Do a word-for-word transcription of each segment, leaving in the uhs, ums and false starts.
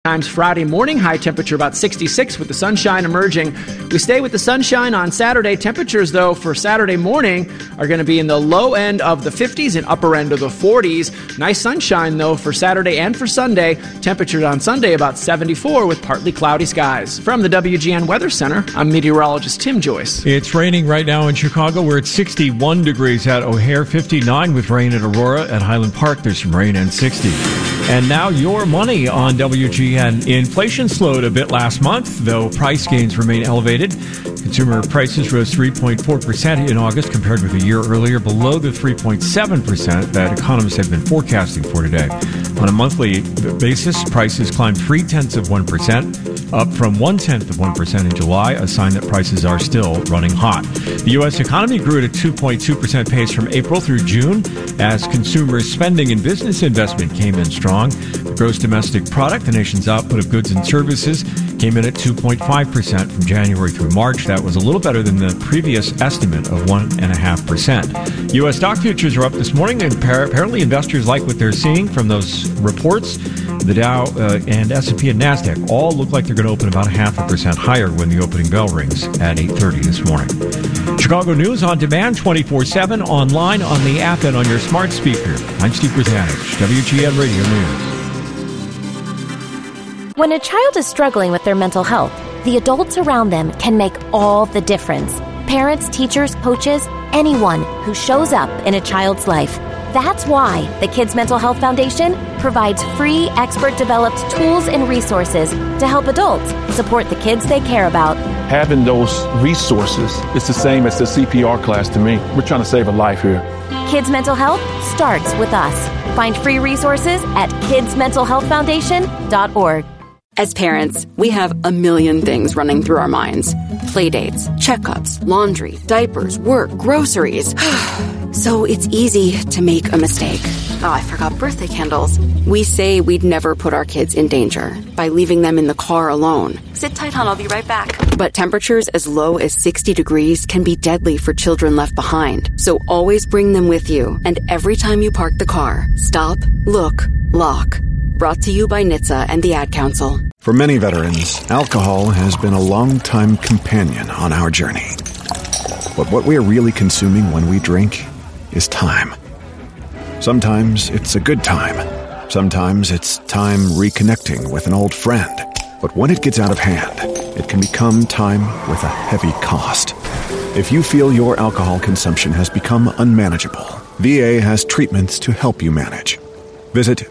Times Friday morning, high temperature about sixty-six with the sunshine emerging. We stay with the sunshine on Saturday. Temperatures, though, for Saturday morning are going to be in the low end of the fifties and upper end of the forties. Nice sunshine, though, for Saturday and for Sunday. Temperatures on Sunday about seventy-four with partly cloudy skies. From the W G N Weather Center, I'm meteorologist Tim Joyce. It's raining right now in Chicago. We're at sixty-one degrees at O'Hare, fifty-nine with rain at Aurora. At Highland Park, there's some rain and sixty. And now your money on W G N. Inflation slowed a bit last month, though price gains remain elevated. Consumer prices rose three point four percent in August compared with a year earlier, below the three point seven percent that economists have been forecasting for today. On a monthly basis, prices climbed three-tenths of one percent, up from one-tenth of one percent in July, a sign that prices are still running hot. The U S economy grew at a two point two percent pace from April through June as consumer spending and business investment came in strong. The gross domestic product, the nation's output of goods and services, came in at two point five percent from January through March. That was a little better than the previous estimate of one point five percent. U S stock futures are up this morning, and apparently investors like what they're seeing from those reports. The Dow uh, and S and P and NASDAQ all look like they're going to open about a half a percent higher when the opening bell rings at eight thirty this morning. Chicago News on demand twenty-four seven, online, on the app, and on your smart speaker. I'm Steve Brzanich, W G N Radio News. When a child is struggling with their mental health, the adults around them can make all the difference. Parents, teachers, coaches, anyone who shows up in a child's life. That's why the Kids Mental Health Foundation provides free, expert-developed tools and resources to help adults support the kids they care about. Having those resources is the same as the C P R class to me. We're trying to save a life here. Kids Mental Health starts with us. Find free resources at kids mental health foundation dot org. As parents, we have a million things running through our minds. Playdates, checkups, laundry, diapers, work, groceries. So it's easy to make a mistake. Oh, I forgot birthday candles. We say we'd never put our kids in danger by leaving them in the car alone. Sit tight, hon, I'll be right back. But temperatures as low as sixty degrees can be deadly for children left behind. So always bring them with you. And every time you park the car, stop, look, lock. Brought to you by N H T S A and the Ad Council. For many veterans, alcohol has been a long-time companion on our journey. But what we're really consuming when we drink is time. Sometimes it's a good time. Sometimes it's time reconnecting with an old friend. But when it gets out of hand, it can become time with a heavy cost. If you feel your alcohol consumption has become unmanageable, V A has treatments to help you manage. Visit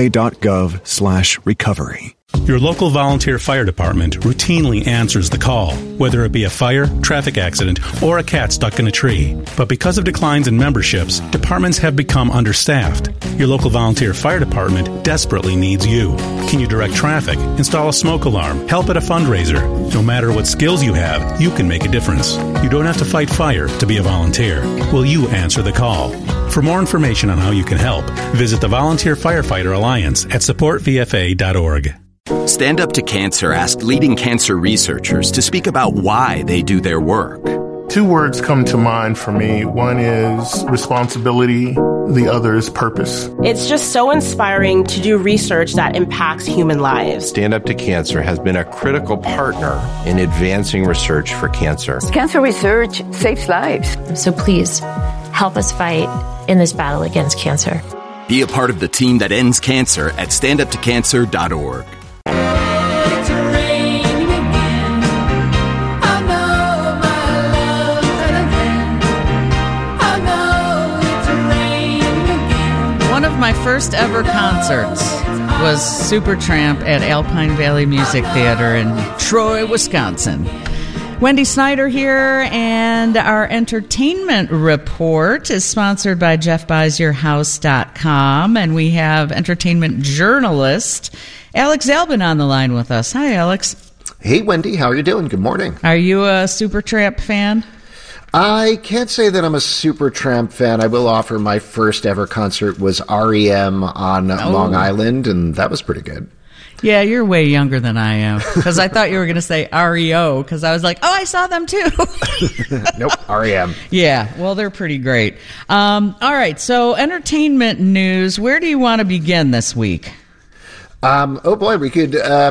va.gov slash recovery. Your local volunteer fire department routinely answers the call, whether it be a fire, traffic accident, or a cat stuck in a tree. But because of declines in memberships, departments have become understaffed. Your local volunteer fire department desperately needs you. Can you direct traffic, install a smoke alarm, help at a fundraiser? No matter what skills you have, you can make a difference. You don't have to fight fire to be a volunteer. Will you answer the call? For more information on how you can help, visit the Volunteer Firefighter Alliance at support v f a dot org. Stand Up to Cancer asked leading cancer researchers to speak about why they do their work. Two words come to mind for me. One is responsibility. The other is purpose. It's just so inspiring to do research that impacts human lives. Stand Up to Cancer has been a critical partner in advancing research for cancer. Cancer research saves lives. So please, help us fight in this battle against cancer. Be a part of the team that ends cancer at stand up to cancer dot org. My first ever concerts was Supertramp at Alpine Valley Music Theater in Troy, Wisconsin. Wendy Snyder here, and our entertainment report is sponsored by jeff buys your house dot com, and we have entertainment journalist Alex Zalbin on the line with us. Hi, Alex. Hey, Wendy. How are you doing? Good morning. Are you a Supertramp fan? I can't say that I'm a Supertramp fan. I will offer my first ever concert was R E M on oh. Long Island, and that was pretty good. Yeah, you're way younger than I am, because I thought you were going to say R E O, because I was like, oh, I saw them too. Nope, R E M. Yeah, well, they're pretty great. Um, all right, so entertainment news. Where do you want to begin this week? Um, oh boy, we could uh,